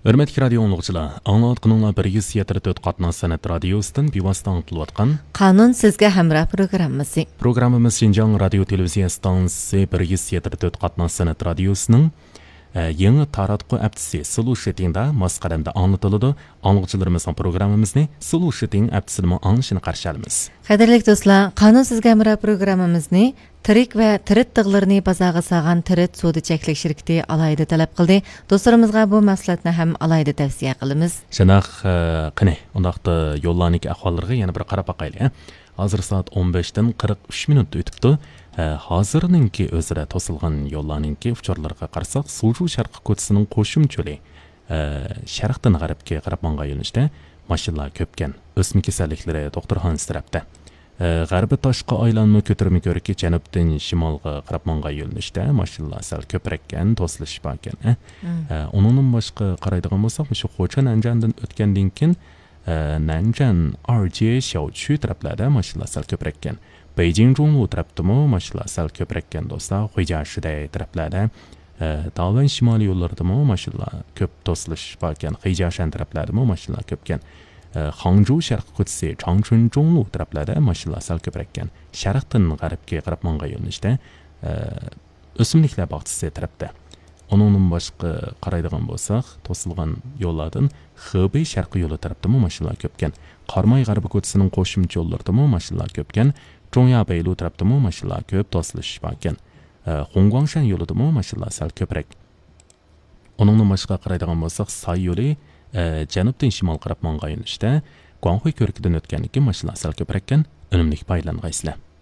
Hürmetli radio anlıqçılar, anlatqınыңlar 174 qatnaz sanat radiosidan bevosita anglatilayotgan Qonun sizga hamroh programmasi. Programmamiz Şinjan radio televiziya stansiyasi 174 qatnaz sanat radiosining yangi taratqu aptisi Solution'da masqaramda anlatıldı. Anlıqçılarımızın programmamizni Solution aptisini anglashini qarshi olamiz. Qadrli do'stlar, Qonun sizga hamroh programmamizni tirik va tirit tig'larni bazaga solgan tirit sudi cheklik shirkati alayda talab qildi. Do'stlarimizga bu mahsulotni ham alayda tavsiya qilamiz. Shunaq qani, undaqda yo'llarning ahvollariga yana bir qarab boqaylik. Hozir soat 15dan 43 minut o'tibdi. Hozirninki o'zida to'silgan yo'llarninki uchorlarga qarasak, Sulju sharqi ko'chasining qo'shim cho'li sharqdan g'arbga qarab manga yo'nalishda mashinalar ko'pkan. O'sma kasalliklari doktorxonasi tarafda. G'arbi toshqa aylanma ko'tarma ko'riki janubdan shimolga qarab manga yo'nalishda mashinalar sal ko'prakkan, to'silish bor ekan. Uningdan boshqa qaraydigan bo'lsak, shu Xo'ja Nanjandan o'tgandan keyin Nanjan Arjie Xiaoqu taraflarda mashinalar sal ko'prakkan. Beijing Zhonglu tarafdami mashinalar sal ko'prakkan do'stlar. Huijianshiday taraflarda Dağlan shimoliy yo'llardami mashinalar ko'p to'silish bor ekan. Huijianshan taraflardami mashinalar ko'pkan. Hangzhou sharq ko'chasi Changchun Zhonglu taraflarda mashinalar sal ko'prakkan. Sharqdan g'arbga qarab manga yo'nalishda o'simliklar bog'chasi tarafda. Onundan boshqa qaraydigan bo'lsak, to'silgan yo'llardan Xibey sharqiy yo'li tarafdami mashinalar ko'pkan. Qarmay g'arbi ko'chasining qo'shimcha yo'llaridami mashinalar ko'pkan. Zhongyabeylu tarafdami mashinalar ko'p to'silish bor ekan. Hongguangshan yo'lidami mashinalar sal ko'prak. Onundan boshqa qaraydigan bo'lsak, Say yo'li janubdan shimol qarab manga yo'nalishda Guanghui ko'rikidan o'tgandan keyin mashinalar sal ko'prakkan. Unumlik foydalangaysizlar.